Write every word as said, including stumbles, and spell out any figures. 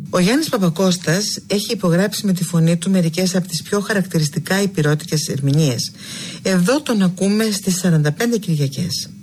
Ο Γιάννης Παπακώστας έχει υπογράψει με τη φωνή του μερικές από τις πιο χαρακτηριστικά υπηρώτικες ερμηνείες. Εδώ τον ακούμε στις σαράντα πέντε Κυριακές.